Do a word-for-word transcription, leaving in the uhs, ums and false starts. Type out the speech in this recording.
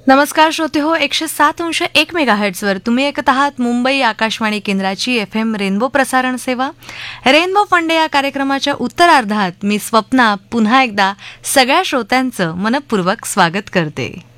नमस्कार श्रोते हो, एकशे सात अंश एक मेगाहर्ट्झवर तुम्ही ऐकत आहात मुंबई आकाशवाणी केंद्राची एफ एम रेनबो प्रसारण सेवा. रेनबो फंडे या कार्यक्रमाच्या उत्तरार्धात मी स्वप्ना पुन्हा एकदा सगळ्या श्रोत्यांचं मनपूर्वक स्वागत करते.